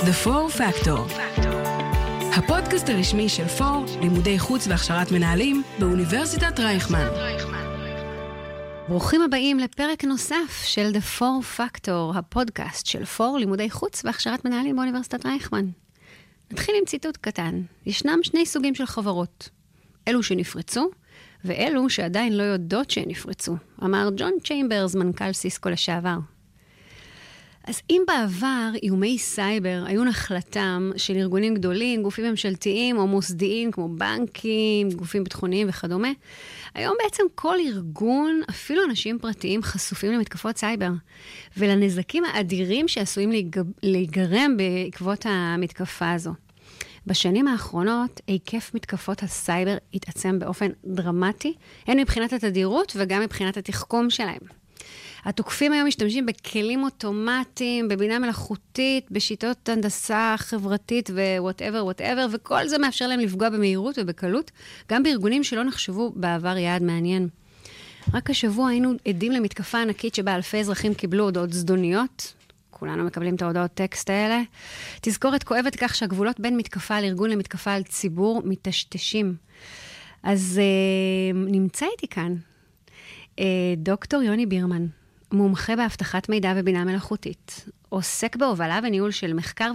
The Four Factor, הפודקאסט הרשמי של פור, לימודי חוץ והכשרת מנהלים באוניברסיטת רייכמן. ברוכים הבאים לפרק נוסף של The Four Factor, הפודקאסט של פור, לימודי חוץ והכשרת מנהלים באוניברסיטת רייכמן. נתחיל עם ציטוט קטן. ישנם שני סוגים של חברות. אלו שנפרצו, ואלו שעדיין לא יודעות שהן נפרצו, אמר ג'ון צ'יימברס, מנכ"ל סיסקו לשעבר. אז אם בעבר איומי סייבר היו נחלתם של ארגונים גדולים, גופים ממשלתיים או מוסדיים כמו בנקים, גופים ביטחוניים וכדומה, היום בעצם כל ארגון, אפילו אנשים פרטיים, חשופים למתקפות סייבר, ולנזקים האדירים שעשויים להיגרם בעקבות המתקפה הזו. בשנים האחרונות, היקף מתקפות הסייבר התעצם באופן דרמטי, הן מבחינת התדירות וגם מבחינת התחכום שלהם. התוקפים היום משתמשים בכלים אוטומטיים, בבינה מלאכותית, בשיטות הנדסה חברתית whatever, וכל זה מאפשר להם לפגוע במהירות ובקלות, גם בארגונים שלא נחשבו בעבר יעד מעניין. רק השבוע היינו עדים למתקפה ענקית שבה אלפי אזרחים קיבלו הודעות זדוניות, כולנו מקבלים את ההודעות טקסט האלה. תזכורת כואבת כך שהגבולות בין מתקפה על ארגון למתקפה על ציבור מטשטשים. אז נמצא איתי כאן דוקטור יוני בירמן, מומחה בהבטחת מידע ובינה מלאכותית, עוסק בהובלה וניהול של מחקר